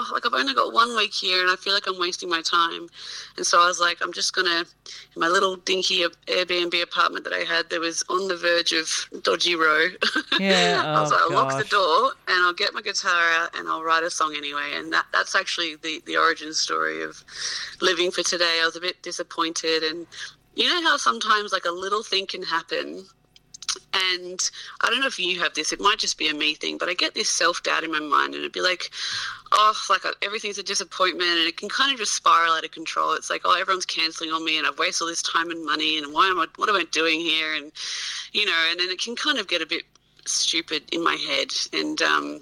oh, like I've only got 1 week here and I feel like I'm wasting my time. And so I was like, I'm just going to, in my little dinky Airbnb apartment that I had, that was on the verge of Dodgy Row. Yeah, I was like, I'll lock the gosh. door and I'll get my guitar out and I'll write a song anyway. And that's actually the origin story of Living for Today. I was a bit disappointed, and you know how sometimes like a little thing can happen, and I don't know if you have this, it might just be a me thing, but I get this self-doubt in my mind, and it'd be like, oh, like everything's a disappointment, and it can kind of just spiral out of control. It's like, oh, everyone's cancelling on me and I've wasted all this time and money, and what am I doing here? And, you know, and then it can kind of get a bit stupid in my head. And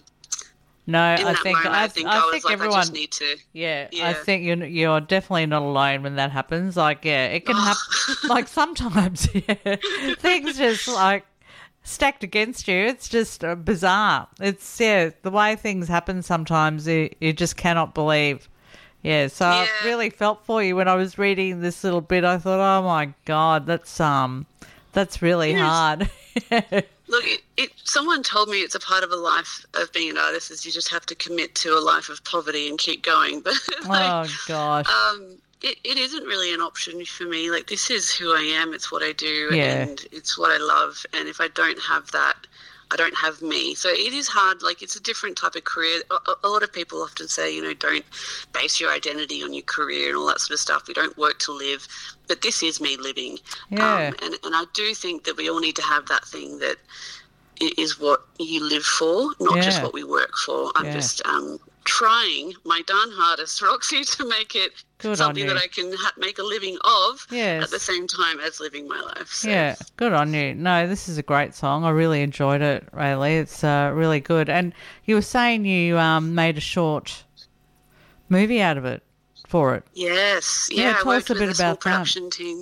No, in I that think moment, I was like, everyone. I just need to. Yeah, Yeah. I think you're definitely not alone when that happens. Like, yeah, it can happen. Like sometimes, yeah, things just like stacked against you. It's just bizarre. It's the way things happen sometimes. You just cannot believe. Yeah, so I really felt for you when I was reading this little bit. I thought, oh my God, that's really hard. Look, someone told me it's a part of a life of being an artist is you just have to commit to a life of poverty and keep going. But Oh gosh. it isn't really an option for me. Like, this is who I am. It's what I do, Yeah. and it's what I love. And if I don't have that, I don't have me. So it is hard. Like, it's a different type of career. A lot of people often say, you know, don't base your identity on your career and all that sort of stuff. We don't work to live. But this is me living. Yeah. And I do think that we all need to have that thing that is what you live for, not just Yeah. what we work for. I'm Yeah. just trying my darn hardest, Roxy, to make it Good on something you. that I can make a living of Yes. at the same time as living my life. So. Yeah, good on you. No, this is a great song. I really enjoyed it, Rayleigh. It's really good. And you were saying you made a short movie out of it for it. Yes, Yeah, I tell worked us a with bit a small about that. production team.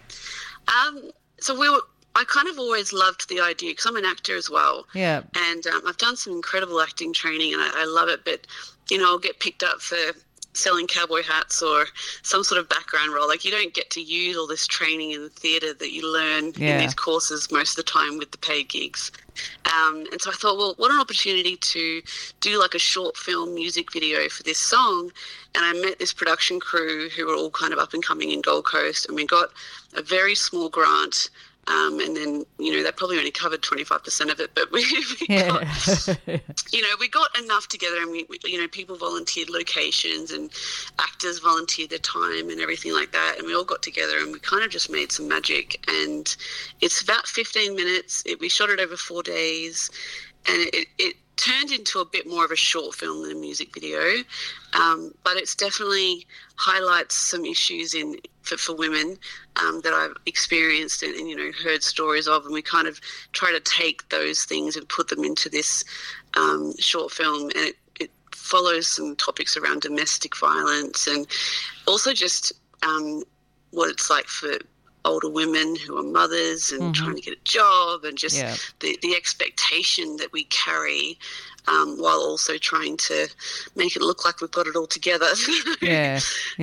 So I kind of always loved the idea because I'm an actor as well. Yeah. And I've done some incredible acting training, and I love it. But you know, I'll get picked up for selling cowboy hats or some sort of background role. Like, you don't get to use all this training in the theatre that you learn in these courses most of the time with the paid gigs. And so I thought, well, what an opportunity to do like a short film music video for this song. And I met this production crew who were all kind of up and coming in Gold Coast, and we got a very small grant. And then, you know, that probably only covered 25% of it, but we got, you know, we got enough together, and we, you know, people volunteered locations and actors volunteered their time and everything like that. And we all got together and we kind of just made some magic. And it's about 15 minutes. We shot it over 4 days, and it turned into a bit more of a short film than a music video. But it's definitely highlights some issues for women that I've experienced and, you know, heard stories of, and we kind of try to take those things and put them into this short film, and it follows some topics around domestic violence and also just what it's like for older women who are mothers and trying to get a job, and just the expectation that we carry while also trying to make it look like we've got it all together. Yeah.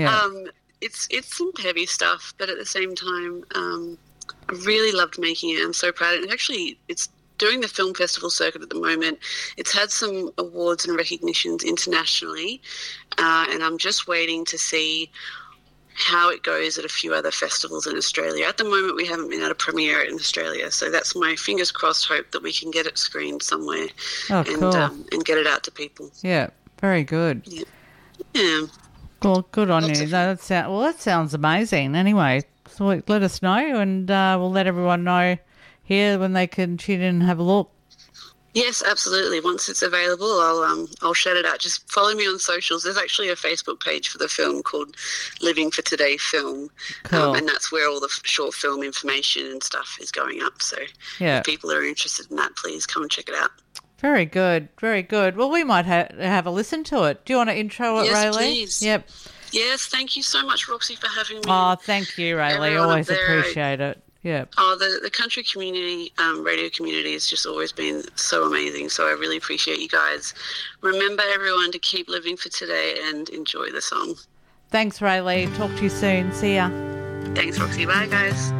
It's some heavy stuff, but at the same time, I really loved making it. I'm so proud of it. And actually, it's doing the film festival circuit at the moment. It's had some awards and recognitions internationally, and I'm just waiting to see how it goes at a few other festivals in Australia. At the moment, we haven't been able to premiere it in Australia, so that's my fingers crossed hope that we can get it screened somewhere and get it out to people. Yeah, very good. Yeah. Well, good on you. That sounds amazing. Anyway, so let us know, and we'll let everyone know here when they can tune in and have a look. Yes, absolutely. Once it's available, I'll shout it out. Just follow me on socials. There's actually a Facebook page for the film called Living for Today Film, Cool. And that's where all the short film information and stuff is going up. So if people are interested in that, please come and check it out. Very good, very good. Well, we might have a listen to it. Do you want to intro it, Yes, Rayleigh? please. Yep. Yes, thank you so much, Roxy, for having me. Oh, thank you, Rayleigh. Everyone Always up there, appreciate it. Yeah. Oh, the country community, radio community has just always been so amazing. So I really appreciate you guys. Remember, everyone, to keep living for today and enjoy the song. Thanks, Rayleigh. Talk to you soon. See ya. Thanks, Roxy. Bye, guys.